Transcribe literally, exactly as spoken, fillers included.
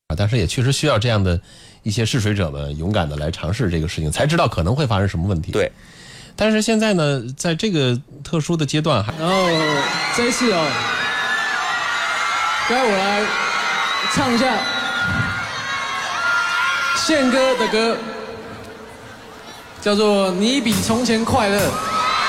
但是也确实需要这样的一些试水者们勇敢的来尝试这个事情，才知道可能会发生什么问题。 对。 但是现在呢，在这个特殊的阶段还， 然后这一次哦，该我来唱一下宪哥的歌，叫做《你比从前快乐》。